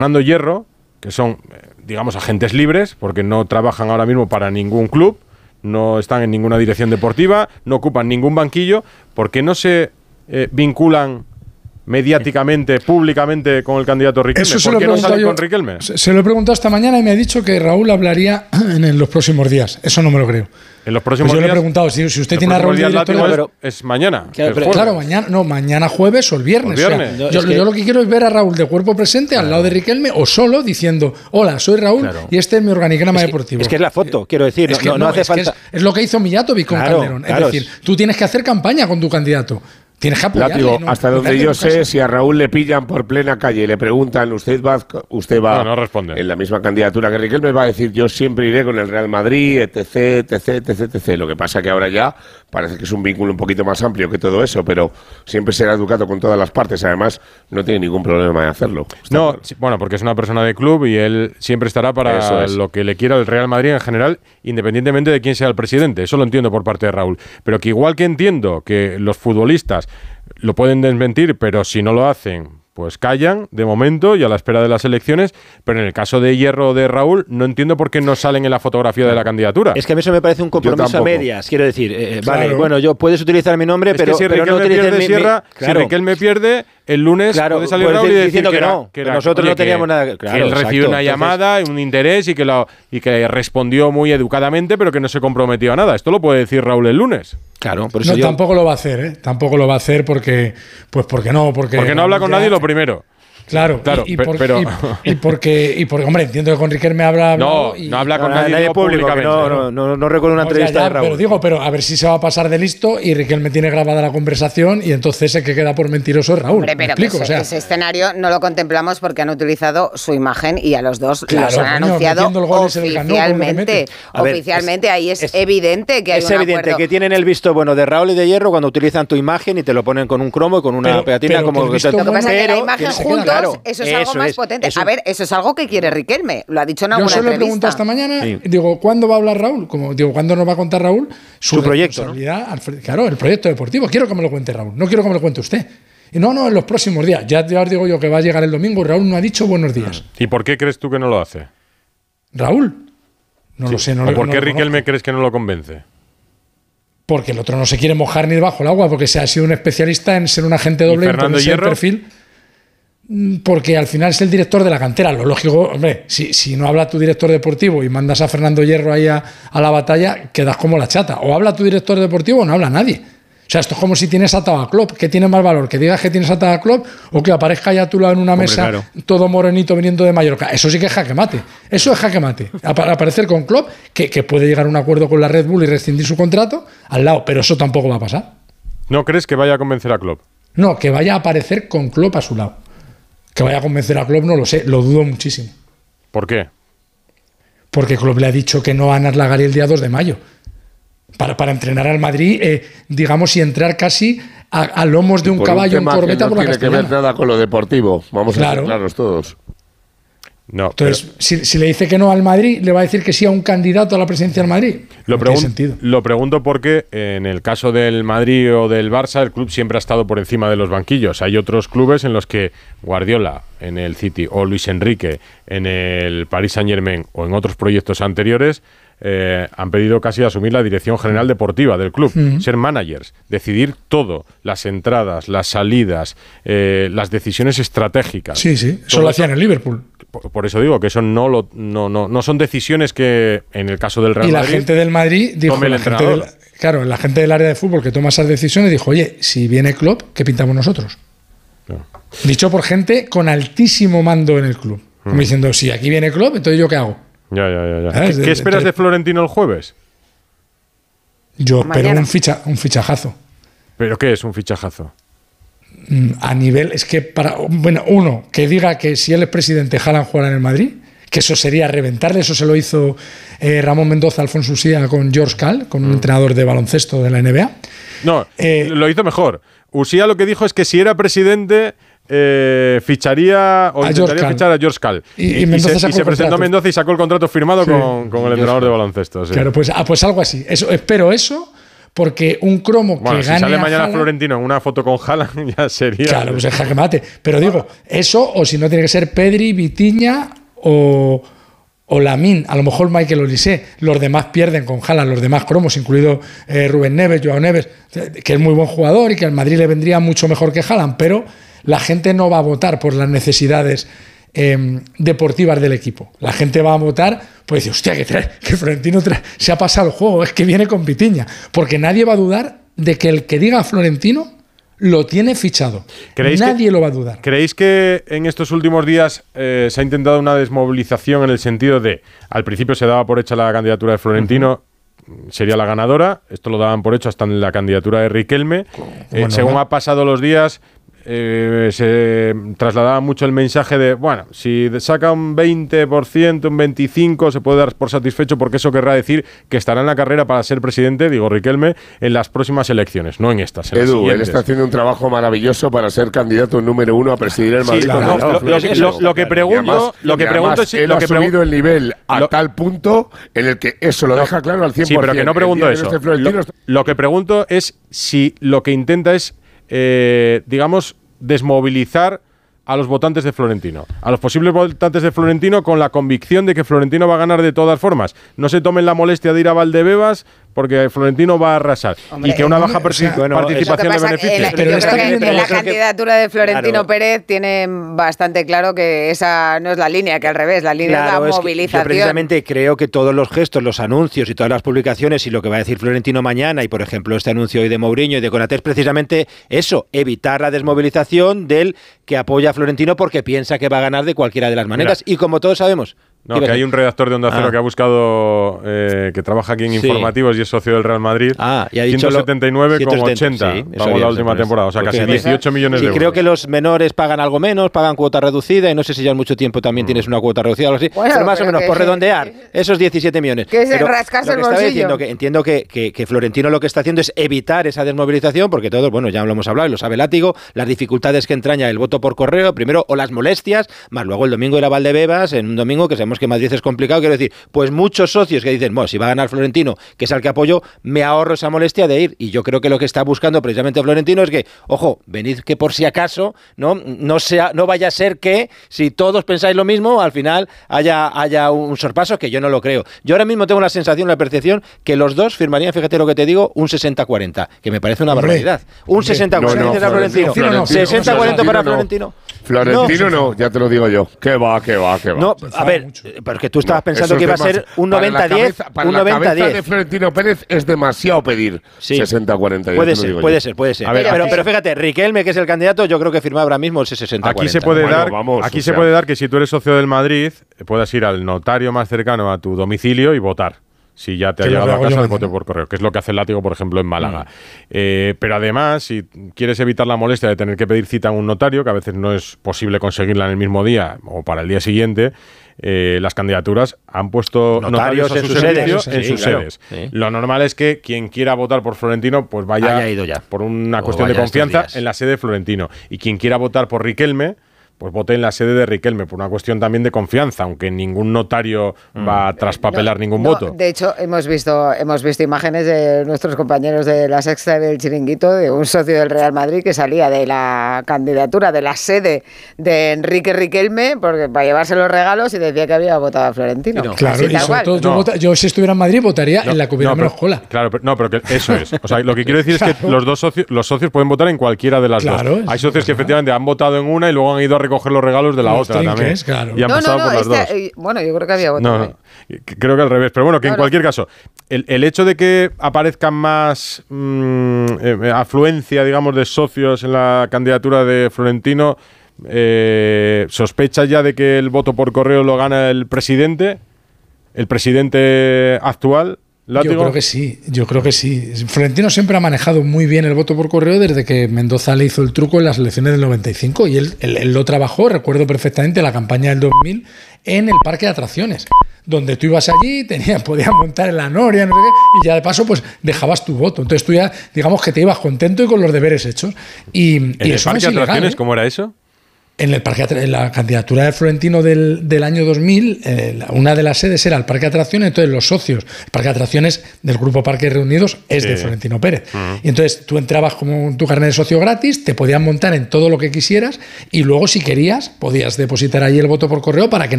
Fernando Hierro, que son, digamos, agentes libres, porque no trabajan ahora mismo para ningún club, no están en ninguna dirección deportiva, no ocupan ningún banquillo, ¿por qué no se vinculan mediáticamente, públicamente con el candidato Riquelme? ¿Por qué no salen con Riquelme? Se lo he preguntado esta mañana y me ha dicho que Raúl hablaría en los próximos días. Eso no me lo creo. En los próximos días. Yo le he preguntado si usted tiene a Raúl de director. Pero es mañana. Claro, mañana jueves o el viernes. Yo lo que quiero es ver a Raúl de cuerpo presente al lado de Riquelme o solo diciendo: hola, soy Raúl y este es mi organigrama deportivo. Es que es la foto, quiero decir. No hace falta. Es lo que hizo Mijatovic con Calderón. Es decir, tú tienes que hacer campaña con tu candidato. Tienes que apoyarle. Látigo, hasta donde yo sé, si a Raúl le pillan por plena calle y le preguntan, usted va no responde. En la misma candidatura que Riquelme, va a decir, yo siempre iré con el Real Madrid, etc. Lo que pasa que ahora ya parece que es un vínculo un poquito más amplio que todo eso, pero siempre será educado con todas las partes. Además, no tiene ningún problema de hacerlo. No, bueno, porque es una persona de club y él siempre estará para lo que le quiera el Real Madrid en general, independientemente de quién sea el presidente. Eso lo entiendo por parte de Raúl. Pero que igual que entiendo que los futbolistas lo pueden desmentir, pero si no lo hacen, pues callan de momento y a la espera de las elecciones. Pero en el caso de Hierro o de Raúl, no entiendo por qué no salen en la fotografía de la candidatura. Es que a mí eso me parece un compromiso a medias. Quiero decir, vale, bueno, puedes utilizar mi nombre, pero si no utilices si Riquelme pierde, el lunes puede salir Raúl y decir que no, que nosotros no teníamos nada. Que él recibió una llamada, un interés y que respondió muy educadamente, pero que no se comprometió a nada. Esto lo puede decir Raúl el lunes. Claro, por eso tampoco lo va a hacer, Tampoco lo va a hacer porque no habla con nadie lo primero. Claro, y porque, hombre, entiendo que con Riquelme habla. No habla con nadie públicamente. No recuerdo una entrevista de Raúl. Pero a ver si se va a pasar de listo y Riquelme tiene grabada la conversación y entonces el que queda por mentiroso es Raúl. Hombre, pero ese escenario no lo contemplamos porque han utilizado su imagen y a los dos los han anunciado oficialmente. Oficialmente, ahí es evidente que hay un acuerdo. Es evidente que tienen el visto bueno de Raúl y de Hierro cuando utilizan tu imagen y te lo ponen con un cromo y con una pegatina como lo que pasa es que la imagen juntos. Eso es algo más potente. A ver, eso es algo que quiere Riquelme. Lo ha dicho en alguna entrevista. Yo se lo he preguntado esta mañana. Digo, ¿cuándo va a hablar Raúl? ¿Cuándo nos va a contar Raúl su proyecto? ¿No? Claro, el proyecto deportivo. Quiero que me lo cuente Raúl. No quiero que me lo cuente usted. Y no, en los próximos días. Ya os digo yo que va a llegar el domingo. Raúl no ha dicho buenos días. ¿Y por qué crees tú que no lo hace? ¿Raúl? No lo sé. ¿O por qué Riquelme crees que no lo convence? Porque el otro no se quiere mojar ni bajo el agua, porque se ha sido un especialista en ser un agente doble y ponerse el perfil. Porque al final es el director de la cantera. Lo lógico, hombre, si no habla tu director deportivo y mandas a Fernando Hierro ahí a la batalla, quedas como la chata. O habla tu director deportivo o no habla nadie. O sea, esto es como si tienes atado a Klopp. ¿Qué tiene más valor? ¿Que digas que tienes atado a Klopp o que aparezca ya a tu lado en una mesa todo morenito viniendo de Mallorca? Eso sí que es jaque mate. Eso es jaque mate. Aparecer con Klopp, que puede llegar a un acuerdo con la Red Bull y rescindir su contrato, al lado. Pero eso tampoco va a pasar. ¿No crees que vaya a convencer a Klopp? No, que vaya a aparecer con Klopp a su lado. Que vaya a convencer a Klopp no lo sé, lo dudo muchísimo. ¿Por qué? Porque Klopp le ha dicho que no va a Anas Lagari el día 2 de mayo. Para entrenar al Madrid, digamos, y entrar casi a lomos de un caballo en corbeta por la Castellana. No tiene que ver nada con lo deportivo, vamos a ser claros todos. No, entonces, si le dice que no al Madrid, le va a decir que sí a un candidato a la presidencia del Madrid. Lo pregunto porque en el caso del Madrid o del Barça, el club siempre ha estado por encima de los banquillos. Hay otros clubes en los que Guardiola en el City o Luis Enrique en el Paris Saint-Germain o en otros proyectos anteriores han pedido casi asumir la dirección general deportiva del club, ser managers, decidir todo, las entradas, las salidas, las decisiones estratégicas. Sí, eso lo hacían en el Liverpool. Por eso digo que eso no son decisiones que en el caso del Real Madrid. Y la gente del Madrid dijo, la gente del área de fútbol que toma esas decisiones dijo, oye, si viene Klopp, ¿qué pintamos nosotros? No. Dicho por gente con altísimo mando en el club. Como diciendo, si aquí viene Klopp, entonces ¿yo qué hago? Ya. ¿Qué esperas de Florentino el jueves? Yo espero un fichajazo. ¿Pero qué es un fichajazo? A nivel, es que uno, que diga que si él es presidente, Haaland jugará en el Madrid, que eso sería reventarle. Eso se lo hizo Ramón Mendoza, Alfonso Usía con George Cal, con un entrenador de baloncesto de la NBA. No, lo hizo mejor. Usía lo que dijo es que si era presidente ficharía o intentaría fichar a George Cal. Y se presentó Mendoza y sacó el contrato firmado con el entrenador de baloncesto. Sí. Claro, pues algo así. Espero eso. Porque un cromo que gane. Si sale mañana Florentino en una foto con Haaland, ya sería. Claro, pues es jaque mate. Pero digo, eso, o si no, tiene que ser Pedri, Vitinha o Lamine, a lo mejor Michael Olise. Los demás pierden con Haaland, los demás cromos, incluido Rubén Neves, Joao Neves, que es muy buen jugador y que al Madrid le vendría mucho mejor que Haaland, pero la gente no va a votar por las necesidades deportivas del equipo. La gente va a votar, pues dice, hostia, que Florentino se ha pasado el juego, es que viene con Vitinha, porque nadie va a dudar de que el que diga Florentino lo tiene fichado. Nadie lo va a dudar. ¿Creéis que en estos últimos días se ha intentado una desmovilización en el sentido de, al principio se daba por hecha la candidatura de Florentino, sería la ganadora, esto lo daban por hecho hasta en la candidatura de Riquelme, según ha pasado los días, se trasladaba mucho el mensaje de, bueno, si saca un 20%, un 25%, se puede dar por satisfecho porque eso querrá decir que estará en la carrera para ser presidente, digo Riquelme, en las próximas elecciones, no en estas. Edu, él está haciendo un trabajo maravilloso para ser candidato número 1 a presidir el Madrid. Lo que pregunto es... Él ha subido el nivel a tal punto en el que eso lo deja claro al 100%. Sí, pero que no pregunto eso. Lo que pregunto es si lo que intenta es digamos, desmovilizar a los votantes de Florentino, a los posibles votantes de Florentino con la convicción de que Florentino va a ganar de todas formas. No se tomen la molestia de ir a Valdebebas porque Florentino va a arrasar. Hombre, y que una baja participación le beneficie. Pero yo creo que la candidatura de Florentino Pérez tiene bastante claro que esa no es la línea, que al revés, la línea es la movilización. Yo precisamente creo que todos los gestos, los anuncios y todas las publicaciones y lo que va a decir Florentino mañana, y por ejemplo este anuncio hoy de Mourinho y de Konaté, es precisamente eso, evitar la desmovilización del que apoya a Florentino porque piensa que va a ganar de cualquiera de las maneras. Mira. Y como todos sabemos... No, que hay un redactor de Onda Cero que ha buscado, que trabaja aquí en Informativos y es socio del Real Madrid. Y ha dicho 179,80 pagó la última temporada, o sea, casi 18 millones de euros. Creo que los menores pagan algo menos, pagan cuota reducida, y no sé si ya en mucho tiempo también tienes una cuota reducida o algo así, pero más o menos, por redondear, esos 17 millones. Que es rascarse el bolsillo. Entiendo que Florentino lo que está haciendo es evitar esa desmovilización, porque todos, bueno, ya lo hemos hablado y lo sabe Látigo, las dificultades que entraña el voto por correo, primero, o las molestias, más luego el domingo ir a Valdebebas, en un domingo que sabemos que Madrid es complicado, quiero decir, pues muchos socios que dicen, bueno, si va a ganar Florentino, que es al que apoyo, me ahorro esa molestia de ir. Y yo creo que lo que está buscando precisamente Florentino es que, ojo, venid que por si acaso, no vaya a ser que, si todos pensáis lo mismo, al final haya un sorpaso, que yo no lo creo. Yo ahora mismo tengo la sensación, la percepción, que los dos firmarían, fíjate lo que te digo, un 60-40, que me parece una barbaridad. Un 60-40 para Florentino. 60-40 para Florentino. Florentino no, ya te lo digo yo. Que va. No, a ver, porque tú estabas pensando que iba a ser un 90-10, un 90-10. La cabeza de Florentino Pérez es demasiado pedir 60-40. Puede ser. A ver, pero fíjate, Riquelme, que es el candidato, yo creo que firma ahora mismo ese 60-40. Aquí se puede dar que si tú eres socio del Madrid, puedas ir al notario más cercano a tu domicilio y votar. Si ya te ha llegado a casa el voto por correo, que es lo que hace el Látigo, por ejemplo, en Málaga. Pero además, si quieres evitar la molestia de tener que pedir cita a un notario, que a veces no es posible conseguirla en el mismo día o para el día siguiente, las candidaturas han puesto notarios a sus servicios en sus sedes. Sí. Lo normal es que quien quiera votar por Florentino pues vaya por una cuestión de confianza en la sede de Florentino. Y quien quiera votar por Riquelme, pues vote en la sede de Riquelme, por una cuestión también de confianza, aunque ningún notario va a traspapelar ningún voto. De hecho, hemos visto imágenes de nuestros compañeros de la Sexta del Chiringuito, de un socio del Real Madrid que salía de la candidatura, de la sede de Enrique Riquelme, porque para llevarse los regalos, y decía que había votado a Florentino. Claro, y sobre todo yo si estuviera en Madrid votaría en la que hubiera menos cola. Claro, pero que eso es. O sea, lo que quiero decir es que los socios pueden votar en cualquiera de las dos. Hay socios que efectivamente han votado en una y luego han ido a recoger los regalos de la otra también. Y han pasado por las dos. Bueno, yo creo que había votado. No. Creo que al revés. Pero bueno, que en cualquier caso, el hecho de que aparezcan más afluencia, digamos, de socios en la candidatura de Florentino, ¿sospecha ya de que el voto por correo lo gana el presidente actual? ¿Látigo? Yo creo que sí. Florentino siempre ha manejado muy bien el voto por correo desde que Mendoza le hizo el truco en las elecciones del 95 y él lo trabajó, recuerdo perfectamente la campaña del 2000 en el parque de atracciones, donde tú ibas allí, podías montar en la noria, no sé qué, y ya de paso pues dejabas tu voto. Entonces tú ya, digamos que te ibas contento y con los deberes hechos. Y ¿En el eso parque no es de atracciones ilegal, cómo era eso? en la candidatura de Florentino del año 2000, una de las sedes era el Parque de Atracciones, entonces los socios, el Parque de Atracciones del Grupo Parques Reunidos es de Florentino Pérez. Y entonces tú entrabas como tu carnet de socio gratis, te podías montar en todo lo que quisieras y luego si querías podías depositar ahí el voto por correo para que